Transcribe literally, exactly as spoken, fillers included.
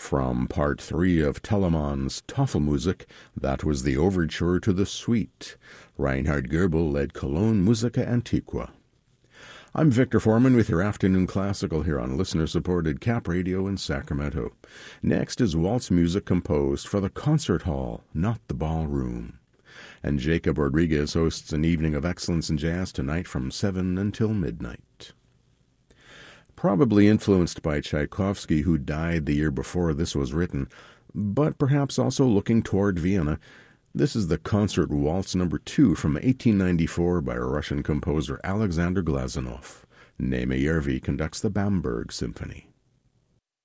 From part three of Telemann's Tafelmusik, that was the overture to the suite. Reinhard Goebel led Cologne Musica Antiqua. I'm Victor Foreman with your afternoon classical here on listener-supported Cap Radio in Sacramento. Next is waltz music composed for the concert hall, not the ballroom. And Jacob Rodriguez hosts an evening of excellence in jazz tonight from seven until midnight. Probably influenced by Tchaikovsky, who died the year before this was written, but perhaps also looking toward Vienna, this is the Concert Waltz number two from eighteen ninety-four by Russian composer Alexander Glazunov. Neeme Yervi conducts the Bamberg Symphony.